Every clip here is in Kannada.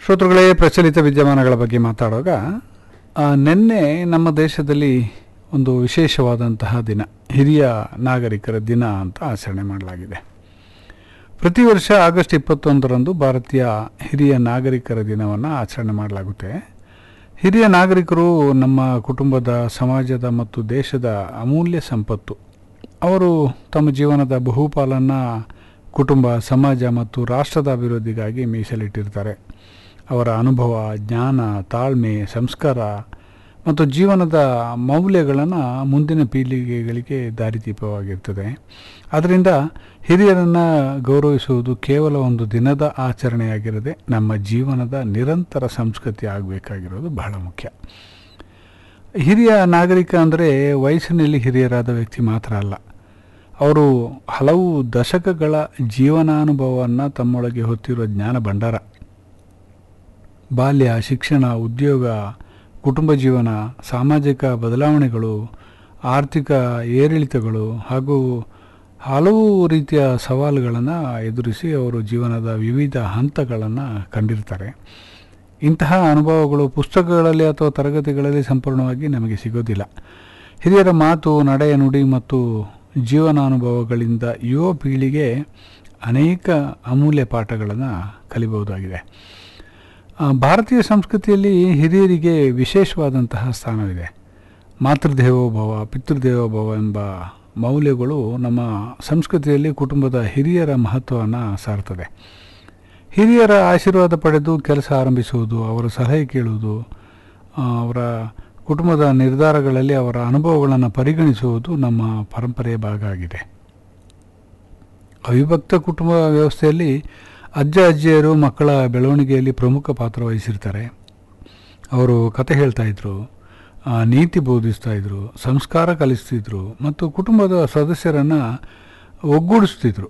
ಶ್ರೋತೃಗಳೇ, ಪ್ರಚಲಿತ ವಿದ್ಯಮಾನಗಳ ಬಗ್ಗೆ ಮಾತಾಡುವಾಗ ನಿನ್ನೆ ನಮ್ಮ ದೇಶದಲ್ಲಿ ಒಂದು ವಿಶೇಷವಾದಂತಹ ದಿನ, ಹಿರಿಯ ನಾಗರಿಕರ ದಿನ ಅಂತ ಆಚರಣೆ ಮಾಡಲಾಗಿದೆ. ಪ್ರತಿ ವರ್ಷ ಆಗಸ್ಟ್ 21ರಂದು ಭಾರತೀಯ ಹಿರಿಯ ನಾಗರಿಕರ ದಿನವನ್ನು ಆಚರಣೆ ಮಾಡಲಾಗುತ್ತೆ. ಹಿರಿಯ ನಾಗರಿಕರು ನಮ್ಮ ಕುಟುಂಬದ, ಸಮಾಜದ ಮತ್ತು ದೇಶದ ಅಮೂಲ್ಯ ಸಂಪತ್ತು. ಅವರು ತಮ್ಮ ಜೀವನದ ಬಹುಪಾಲನ್ನು ಕುಟುಂಬ, ಸಮಾಜ ಮತ್ತು ರಾಷ್ಟ್ರದ ಅಭಿವೃದ್ಧಿಗಾಗಿ ಮೀಸಲಿಟ್ಟಿರ್ತಾರೆ. ಅವರ ಅನುಭವ, ಜ್ಞಾನ, ತಾಳ್ಮೆ, ಸಂಸ್ಕಾರ ಮತ್ತು ಜೀವನದ ಮೌಲ್ಯಗಳನ್ನು ಮುಂದಿನ ಪೀಳಿಗೆಗಳಿಗೆ ದಾರಿದೀಪವಾಗಿರ್ತದೆ. ಆದ್ದರಿಂದ ಹಿರಿಯರನ್ನು ಗೌರವಿಸುವುದು ಕೇವಲ ಒಂದು ದಿನದ ಆಚರಣೆಯಾಗಿರದೆ ನಮ್ಮ ಜೀವನದ ನಿರಂತರ ಸಂಸ್ಕೃತಿ ಆಗಬೇಕಾಗಿರೋದು ಬಹಳ ಮುಖ್ಯ. ಹಿರಿಯ ನಾಗರಿಕ ಅಂದರೆ ವಯಸ್ಸಿನಲ್ಲಿ ಹಿರಿಯರಾದ ವ್ಯಕ್ತಿ ಮಾತ್ರ ಅಲ್ಲ, ಅವರು ಹಲವು ದಶಕಗಳ ಜೀವನಾನುಭವವನ್ನು ತಮ್ಮೊಳಗೆ ಹೊತ್ತಿರುವ ಜ್ಞಾನ ಭಂಡಾರ. ಬಾಲ್ಯ, ಶಿಕ್ಷಣ, ಉದ್ಯೋಗ, ಕುಟುಂಬ ಜೀವನ, ಸಾಮಾಜಿಕ ಬದಲಾವಣೆಗಳು, ಆರ್ಥಿಕ ಏರಿಳಿತಗಳು ಹಾಗೂ ಹಲವು ರೀತಿಯ ಸವಾಲುಗಳನ್ನು ಎದುರಿಸಿ ಅವರು ಜೀವನದ ವಿವಿಧ ಹಂತಗಳನ್ನು ಕಂಡಿರ್ತಾರೆ. ಇಂತಹ ಅನುಭವಗಳು ಪುಸ್ತಕಗಳಲ್ಲಿ ಅಥವಾ ತರಗತಿಗಳಲ್ಲಿ ಸಂಪೂರ್ಣವಾಗಿ ನಮಗೆ ಸಿಗೋದಿಲ್ಲ. ಹಿರಿಯರ ಮಾತು, ನಡೆ, ನುಡಿ ಮತ್ತು ಜೀವನಾನುಭವಗಳಿಂದ ಯುವ ಪೀಳಿಗೆ ಅನೇಕ ಅಮೂಲ್ಯ ಪಾಠಗಳನ್ನು ಕಲಿಬಹುದಾಗಿದೆ. ಭಾರತೀಯ ಸಂಸ್ಕೃತಿಯಲ್ಲಿ ಹಿರಿಯರಿಗೆ ವಿಶೇಷವಾದಂತಹ ಸ್ಥಾನವಿದೆ. ಮಾತೃದೇವೋಭವ, ಪಿತೃದೇವೋಭವ ಎಂಬ ಮೌಲ್ಯಗಳು ನಮ್ಮ ಸಂಸ್ಕೃತಿಯಲ್ಲಿ ಕುಟುಂಬದ ಹಿರಿಯರ ಮಹತ್ವವನ್ನು ಸಾರ್ತದೆ. ಹಿರಿಯರ ಆಶೀರ್ವಾದ ಪಡೆದು ಕೆಲಸ ಆರಂಭಿಸುವುದು, ಅವರ ಸಲಹೆ ಕೇಳುವುದು, ಅವರ ಕುಟುಂಬದ ನಿರ್ಧಾರಗಳಲ್ಲಿ ಅವರ ಅನುಭವಗಳನ್ನು ಪರಿಗಣಿಸುವುದು ನಮ್ಮ ಪರಂಪರೆಯ ಭಾಗ ಆಗಿದೆ. ಅವಿಭಕ್ತ ಕುಟುಂಬ ವ್ಯವಸ್ಥೆಯಲ್ಲಿ ಅಜ್ಜ ಅಜ್ಜಿಯರು ಮಕ್ಕಳ ಬೆಳವಣಿಗೆಯಲ್ಲಿ ಪ್ರಮುಖ ಪಾತ್ರ ವಹಿಸಿರ್ತಾರೆ. ಅವರು ಕತೆ ಹೇಳ್ತಾಯಿದ್ರು, ನೀತಿ ಬೋಧಿಸ್ತಾಯಿದ್ರು, ಸಂಸ್ಕಾರ ಕಲಿಸ್ತಿದ್ರು ಮತ್ತು ಕುಟುಂಬದ ಸದಸ್ಯರನ್ನು ಒಗ್ಗೂಡಿಸ್ತಿದ್ರು.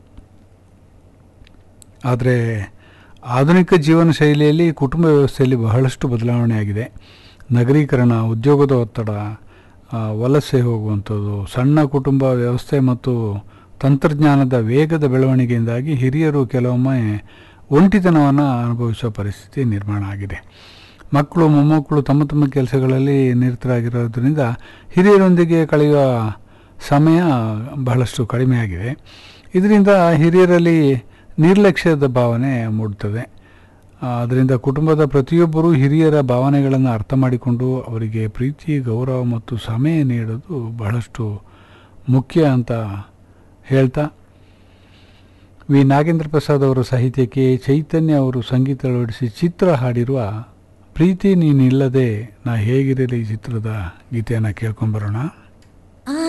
ಆದರೆ ಆಧುನಿಕ ಜೀವನ ಶೈಲಿಯಲ್ಲಿ ಕುಟುಂಬ ವ್ಯವಸ್ಥೆಯಲ್ಲಿ ಬಹಳಷ್ಟು ಬದಲಾವಣೆ ಆಗಿದೆ. ನಗರೀಕರಣ, ಉದ್ಯೋಗದ ಒತ್ತಡ, ವಲಸೆ ಹೋಗುವಂಥದ್ದು, ಸಣ್ಣ ಕುಟುಂಬ ವ್ಯವಸ್ಥೆ ಮತ್ತು ತಂತ್ರಜ್ಞಾನದ ವೇಗದ ಬೆಳವಣಿಗೆಯಿಂದಾಗಿ ಹಿರಿಯರು ಕೆಲವೊಮ್ಮೆ ಒಂಟಿತನವನ್ನು ಅನುಭವಿಸುವ ಪರಿಸ್ಥಿತಿ ನಿರ್ಮಾಣ ಆಗಿದೆ. ಮಕ್ಕಳು, ಮೊಮ್ಮಕ್ಕಳು ತಮ್ಮ ತಮ್ಮ ಕೆಲಸಗಳಲ್ಲಿ ನಿರತರಾಗಿರೋದ್ರಿಂದ ಹಿರಿಯರೊಂದಿಗೆ ಕಳೆಯುವ ಸಮಯ ಬಹಳಷ್ಟು ಕಡಿಮೆಯಾಗಿದೆ. ಇದರಿಂದ ಹಿರಿಯರಲ್ಲಿ ನಿರ್ಲಕ್ಷ್ಯದ ಭಾವನೆ ಮೂಡುತ್ತದೆ. ಅದರಿಂದ ಕುಟುಂಬದ ಪ್ರತಿಯೊಬ್ಬರೂ ಹಿರಿಯರ ಭಾವನೆಗಳನ್ನು ಅರ್ಥ ಮಾಡಿಕೊಂಡು ಅವರಿಗೆ ಪ್ರೀತಿ, ಗೌರವ ಮತ್ತು ಸಮಯ ನೀಡೋದು ಬಹಳಷ್ಟು ಮುಖ್ಯ ಅಂತ ಹೇಳ್ತಾ, ವಿ ನಾಗೇಂದ್ರ ಪ್ರಸಾದ್ ಅವರ ಸಾಹಿತ್ಯಕ್ಕೆ ಚೈತನ್ಯ ಅವರು ಸಂಗೀತ ಅಳವಡಿಸಿ ಚಿತ್ರ ಹಾಡಿರುವ ಪ್ರೀತಿ ನೀನಿಲ್ಲದೆ ನಾ ಹೇಗಿರಲಿ ಚಿತ್ರದ ಗೀತೆಯನ್ನು ಕೇಳ್ಕೊಂಬರೋಣ.